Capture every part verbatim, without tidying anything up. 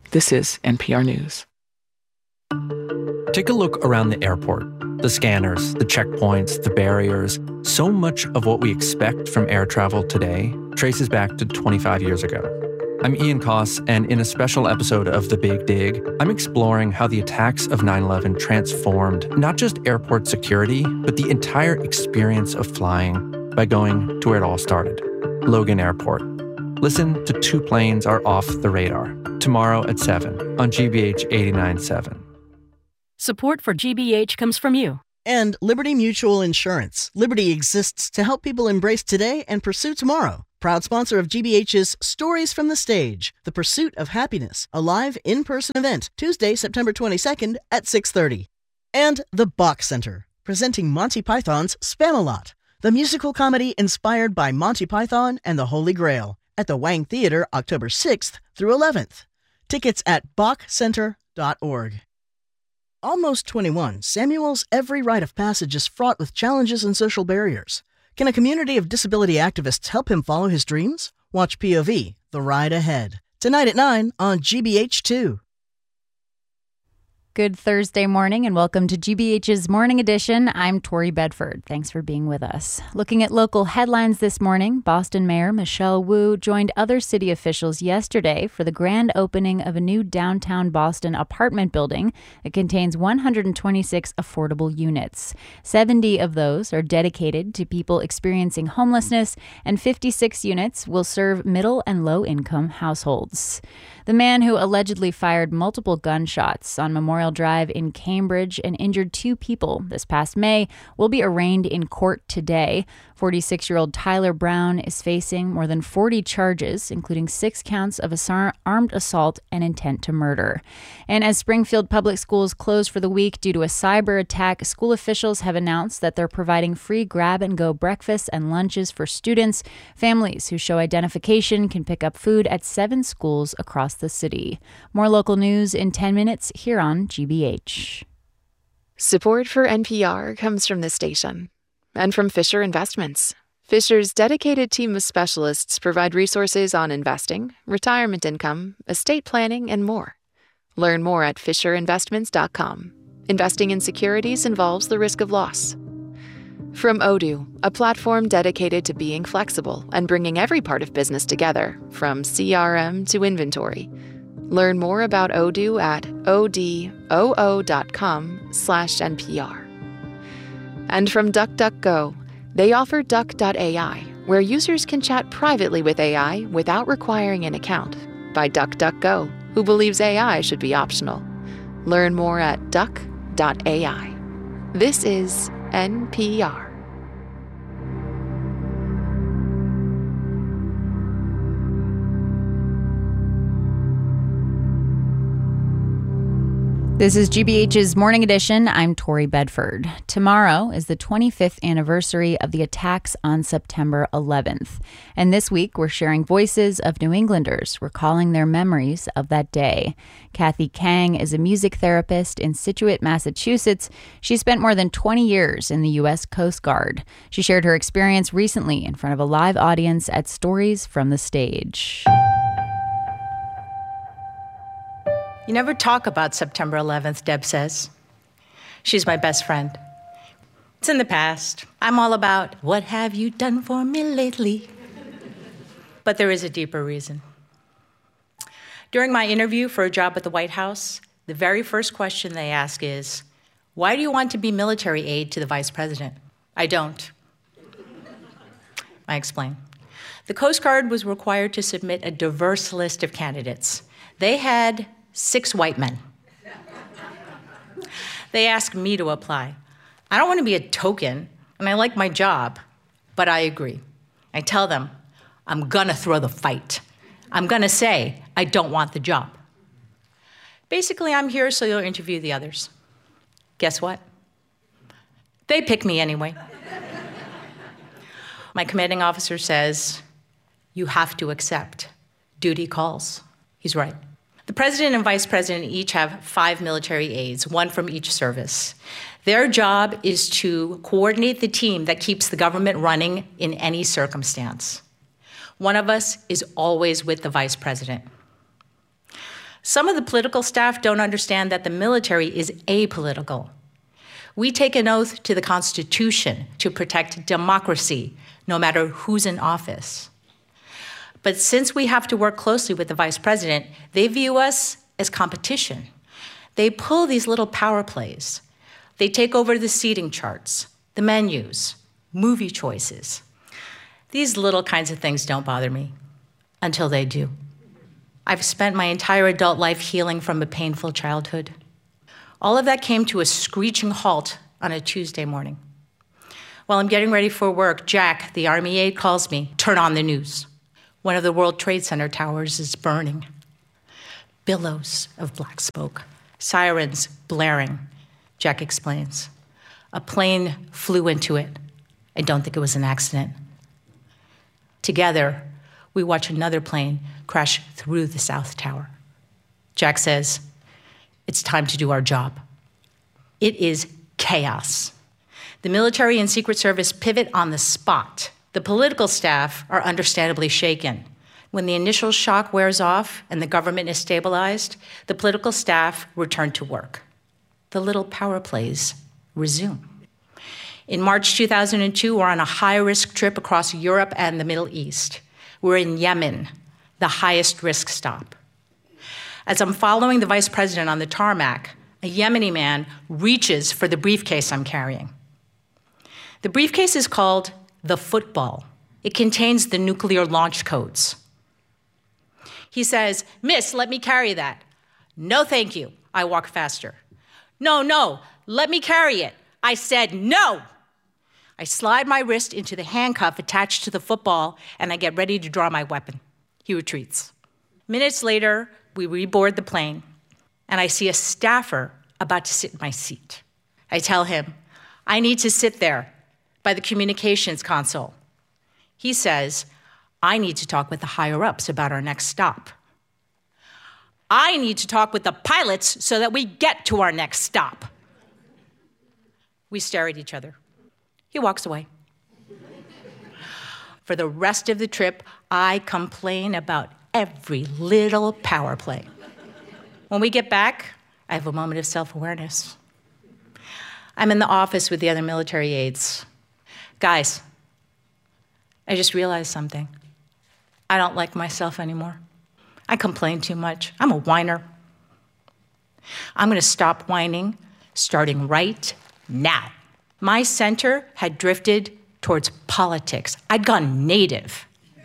This is N P R News. Take a look around the airport. The scanners, the checkpoints, the barriers. So much of what we expect from air travel today traces back to twenty-five years ago. I'm Ian Koss, and in a special episode of The Big Dig, I'm exploring how the attacks of nine eleven transformed not just airport security, but the entire experience of flying by going to where it all started, Logan Airport. Listen to Two Planes Are Off the Radar, tomorrow at seven on G B H eighty-nine point seven. Support for G B H comes from you. And Liberty Mutual Insurance. Liberty exists to help people embrace today and pursue tomorrow. Proud sponsor of G B H's Stories from the Stage, The Pursuit of Happiness, a live in-person event, Tuesday, September twenty-second at six thirty. And The Bach Center, presenting Monty Python's Spamalot, the musical comedy inspired by Monty Python and the Holy Grail, at the Wang Theater October sixth through eleventh. Tickets at bach center dot org. Almost twenty-one, Samuel's every rite of passage is fraught with challenges and social barriers. Can a community of disability activists help him follow his dreams? Watch P O V, The Ride Ahead, tonight at nine on G B H two. Good Thursday morning and welcome to G B H's Morning Edition. I'm Tori Bedford. Thanks for being with us. Looking at local headlines this morning, Boston Mayor Michelle Wu joined other city officials yesterday for the grand opening of a new downtown Boston apartment building that contains one hundred twenty-six affordable units. seventy of those are dedicated to people experiencing homelessness, and fifty-six units will serve middle and low-income households. The man who allegedly fired multiple gunshots on Memorial Drive in Cambridge and injured two people this past May will be arraigned in court today. forty-six-year-old Tyler Brown is facing more than forty charges, including six counts of assar- armed assault and intent to murder. And as Springfield Public Schools close for the week due to a cyber attack, school officials have announced that they're providing free grab-and-go breakfasts and lunches for students. Families who show identification can pick up food at seven schools across the city. More local news in ten minutes here on G B H. Support for N P R comes from this station and from Fisher Investments. Fisher's dedicated team of specialists provide resources on investing, retirement income, estate planning, and more. Learn more at fisher investments dot com. Investing in securities involves the risk of loss. From Odoo, a platform dedicated to being flexible and bringing every part of business together, from C R M to inventory. Learn more about Odoo at odoo dot com slash N P R. And from DuckDuckGo, they offer Duck dot A I, where users can chat privately with A I without requiring an account, by DuckDuckGo, who believes A I should be optional. Learn more at Duck dot A I. This is N P R. This is G B H's Morning Edition. I'm Tori Bedford. Tomorrow is the twenty-fifth anniversary of the attacks on September eleventh. And this week, we're sharing voices of New Englanders recalling their memories of that day. Kathy Kang is a music therapist in Scituate, Massachusetts. She spent more than twenty years in the U S Coast Guard. She shared her experience recently in front of a live audience at Stories from the Stage. You never talk about September eleventh, Deb says. She's my best friend. It's in the past. I'm all about, what have you done for me lately? But there is a deeper reason. During my interview for a job at the White House, the very first question they ask is, why do you want to be military aide to the vice president? I don't. I explain. The Coast Guard was required to submit a diverse list of candidates. They had six white men. They asked me to apply. I don't want to be a token, and I like my job, but I agree. I tell them, I'm gonna throw the fight. I'm gonna say, I don't want the job. Basically, I'm here so you'll interview the others. Guess what? They pick me anyway. My commanding officer says, you have to accept. Duty calls. He's right. The president and vice president each have five military aides, one from each service. Their job is to coordinate the team that keeps the government running in any circumstance. One of us is always with the vice president. Some of the political staff don't understand that the military is apolitical. We take an oath to the Constitution to protect democracy, no matter who's in office. But since we have to work closely with the vice president, they view us as competition. They pull these little power plays. They take over the seating charts, the menus, movie choices. These little kinds of things don't bother me until they do. I've spent my entire adult life healing from a painful childhood. All of that came to a screeching halt on a Tuesday morning. While I'm getting ready for work, Jack, the Army aide, calls me, "Turn on the news. One of the World Trade Center towers is burning. Billows of black smoke, sirens blaring," Jack explains. "A plane flew into it. I don't think it was an accident." Together, we watch another plane crash through the South Tower. Jack says, "It's time to do our job." It is chaos. The military and Secret Service pivot on the spot. The political staff are understandably shaken. When the initial shock wears off and the government is stabilized, the political staff return to work. The little power plays resume. In March two thousand two, we're on a high-risk trip across Europe and the Middle East. We're in Yemen, the highest risk stop. As I'm following the vice president on the tarmac, a Yemeni man reaches for the briefcase I'm carrying. The briefcase is called the Football. It contains the nuclear launch codes. He says, "Miss, let me carry that." "No, thank you." I walk faster. "No, no, let me carry it." I said, "No." I slide my wrist into the handcuff attached to the football, and I get ready to draw my weapon. He retreats. Minutes later, we reboard the plane, and I see a staffer about to sit in my seat. I tell him, "I need to sit there by the communications console." He says, "I need to talk with the higher-ups about our next stop." "I need to talk with the pilots so that we get to our next stop." We stare at each other. He walks away. For the rest of the trip, I complain about every little power play. When we get back, I have a moment of self-awareness. I'm in the office with the other military aides. "Guys, I just realized something. I don't like myself anymore. I complain too much. I'm a whiner. I'm going to stop whining starting right now." My center had drifted towards politics. I'd gone native.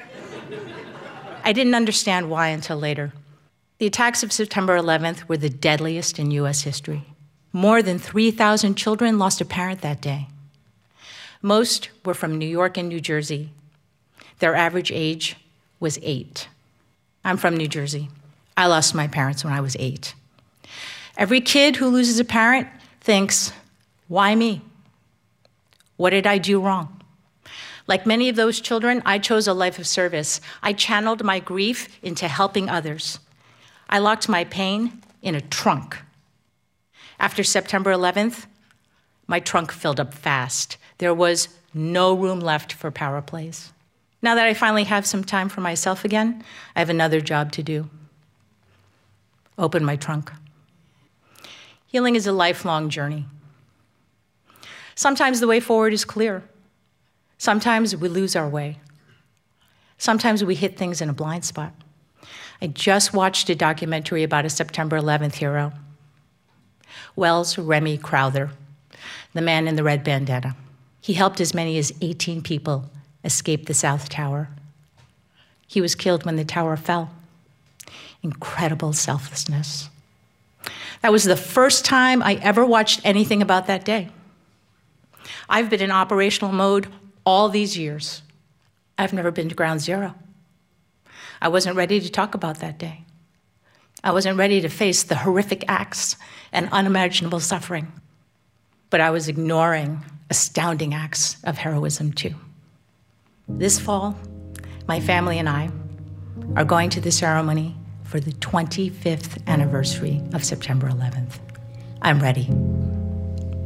I didn't understand why until later. The attacks of September eleventh were the deadliest in U S history. More than three thousand children lost a parent that day. Most were from New York and New Jersey. Their average age was eight. I'm from New Jersey. I lost my parents when I was eight. Every kid who loses a parent thinks, "Why me? What did I do wrong?" Like many of those children, I chose a life of service. I channeled my grief into helping others. I locked my pain in a trunk. After September eleventh, my trunk filled up fast. There was no room left for power plays. Now that I finally have some time for myself again, I have another job to do. Open my trunk. Healing is a lifelong journey. Sometimes the way forward is clear. Sometimes we lose our way. Sometimes we hit things in a blind spot. I just watched a documentary about a September eleventh hero, Wells Remy Crowther, the man in the red bandana. He helped as many as eighteen people escape the South Tower. He was killed when the tower fell. Incredible selflessness. That was the first time I ever watched anything about that day. I've been in operational mode all these years. I've never been to ground zero. I wasn't ready to talk about that day. I wasn't ready to face the horrific acts and unimaginable suffering. But I was ignoring astounding acts of heroism too. This fall, my family and I are going to the ceremony for the twenty-fifth anniversary of September eleventh. I'm ready.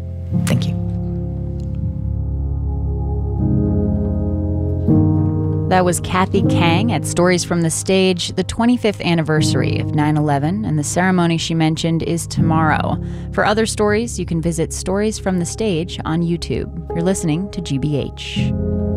Thank you. That was Kathy Kang at Stories from the Stage, the twenty-fifth anniversary of nine eleven, and the ceremony she mentioned is tomorrow. For other stories, you can visit Stories from the Stage on YouTube. You're listening to G B H.